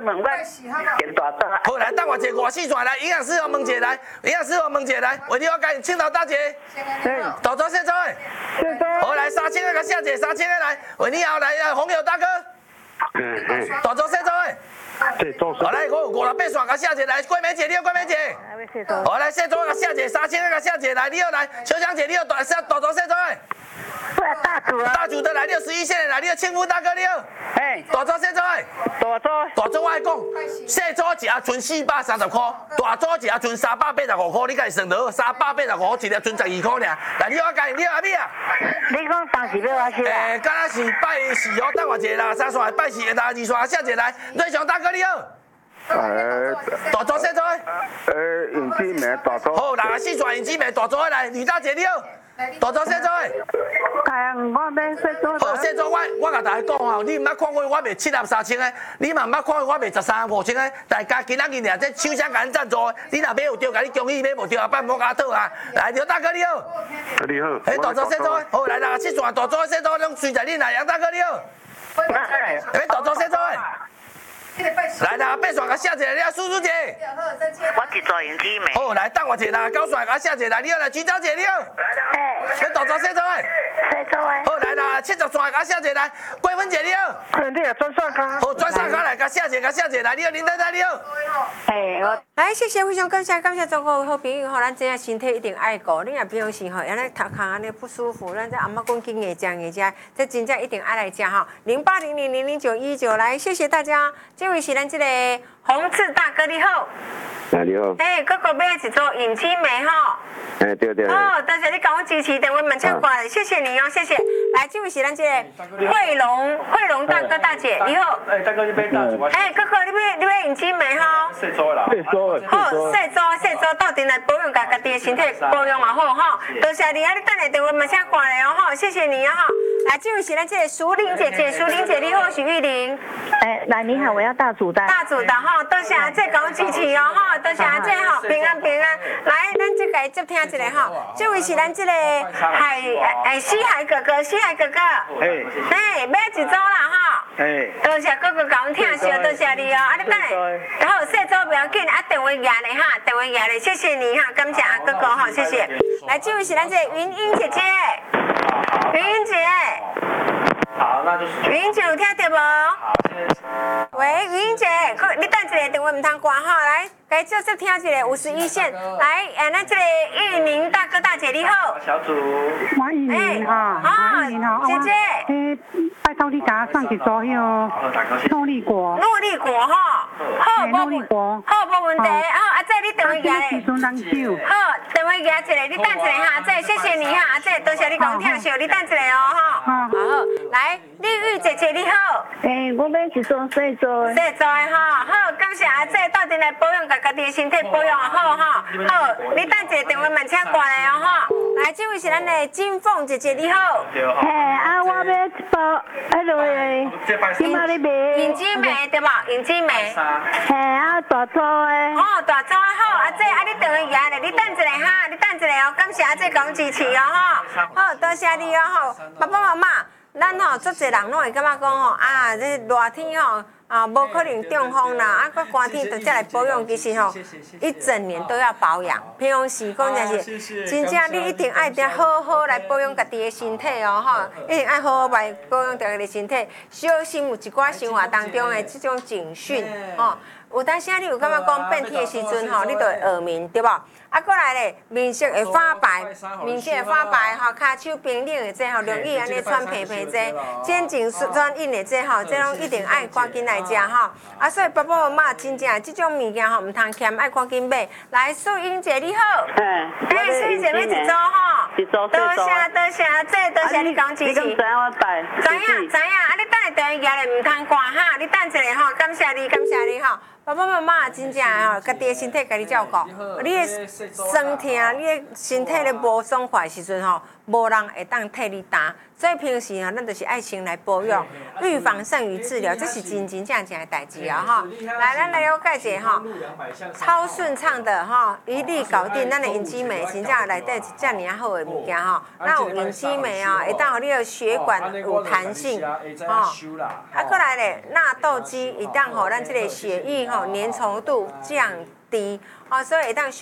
问我见大大。 好，来等我一个外四串来，营养师我问一下来，营养师我问一下来，为你我介青岛大姐，大桌谢座的，好来3000个甲下姐，3000个来，为你好来红友大哥，大桌谢座的。好来，我有58串甲下姐来，桂梅姐你好，桂梅姐。好来，谢座甲下姐3000个甲下姐来，你好来，秋香姐你好，大桌谢座的。大主的来，你好11线的来，你好庆福大哥你好。大桌谢座的。大桌我爱讲，小组一盒剩430块，大组一盒剩385块，你家己算到，385块一粒剩12块尔。来，你好你好阿美啊。 你讲当时要我去啊？ 敢若是拜4哦，等我一下啦，3线拜4啦，2线下一来，瑞祥大哥你好。大桌谢座的。 尹志明大桌。 好，64线尹志明大桌来，吕大姐你好。大桌谢座的。 我要说做。 好，谢座我甲大家讲吼，你毋捌看过我卖7盒3000个，你嘛毋捌看过我卖13盒5000个，大家今仔日俩这厂商甲咱赞助，你若买有着，甲你恭喜；买无着后摆莫甲我讨啊。来，刘大哥你好。 你好。 大桌谢座的。好，来67线大桌谢座拢随在你来，杨大哥你好。大桌谢座的。来啦，8线甲下一个，你好，叔叔姐。 我一座银姊妹。 好，来等我一下，9线甲下一个来，你好来，菊娇姐你好。大桌谢座的。好，来啦，70线甲下一个来，桂芬姐你好。 你也转上卡。 好，转上卡来，甲下一个来，你好，林太太你好。 来，谢谢，非常感谢中国好朋友吼，咱这样身体一定爱顾。你若平常时吼，原来头壳安尼不舒服，咱这阿妈讲紧硬食，这真正一定爱来食吼。0800000919来，谢谢大家。这位是咱这个红刺大哥你好。 你好。 哥哥买一座尹青梅吼。 对。 哦，多谢你甲我支持，电话蛮唱过来，谢谢你哦，谢谢。来，这位是咱这个慧龙大哥大姐你好。 大哥你买大主啊。 哥哥你买尹青梅吼。 细组啦。 好，细组到底来保养家己的身体，保养也好吼。多谢你啊，你等下电话蛮唱过来哦吼，谢谢你啊哈。来，这位是咱这个淑玲姐姐，淑玲姐你好，许玉玲。 来你好，我要大主的吼，多谢这甲我支持哦吼，多谢这吼平安。来，咱这个接听一下吼，这位是咱这个西海哥哥。买一组啦吼。多谢哥哥甲阮听笑，多谢你哦，你等下，好，细组不要紧，电话压咧哈，谢谢你哈，感谢哥哥哈，谢谢。来，这位是咱这个云英姐姐， 好，那就是。 云英姐有听到无？ 好，现在。 喂，云英姐，你等一下，电话唔通挂哈，来，该接听一下51线，来，咱这个玉宁大哥大姐你好。 小组。 我玉宁哈， 姐姐。 拜托你给我送一组哟，诺丽果哈，好， 诺丽果， 好，无问题，好，阿姐你电话压咧。好，电话压一下，你等一下哈，阿姐，谢谢你哈，阿姐，多谢你讲听笑，你等一下哦哈。好，来，丽玉姐姐你好。 我买一组细组的哈，好，感谢阿姐，到底来保养家己的身体，保养好哈。好，你等一下电话慢请过来哦哈。来，这位是咱的金凤姐姐你好。 我买一包。今仔你卖银枝梅对吧？银枝梅。 大组的。 大组好，阿姐，你电话压咧，你等一下哈，你等一下哦，感谢阿姐讲支持哦哈。好，多谢你哦吼，爸爸妈妈，咱吼足侪人拢会感觉讲吼这热天吼无可能中风啦，个寒天就才来保养，其实吼一整年都要保养。平常时讲就是真正你一定爱好好来保养家己的身体哦吼，一定爱好好来保养家己的身体，小心有一寡生活当中的这种警讯吼。有当时你有感觉讲变天的时阵吼，你就会耳鸣对吧？过来咧，面色会发白，吼，骹手冰冷的这吼，容易安尼喘皮这，肩颈酸硬的这吼，这拢一定爱赶紧来食吼。所以爸爸妈妈真正这种物件吼，唔通欠，爱赶紧买。来，素英姐你好。素英姐买一组吼。 一组。 多谢，这多谢你讲支持。 你咁知我拜。 知影，你等下电话压咧，唔通挂哈，你等一下吼，感谢你吼。爸爸妈妈真正吼，家己的身体家己照顾。你的酸痛，你的身体咧无爽快时阵吼，无人会当替你担。所以平时吼，咱就是爱先来保养，预防胜于治疗，这是真真正正的代志啊吼。来，咱来了解一下吼，超顺畅的吼，一律搞定。咱的银基酶真正内底遮尔好的物件吼，咱有银基酶啊，会当互你的血管有弹性吼。啊，过来咧，纳豆肌会当互咱这个血液吼粘稠度降低，哦，所以会当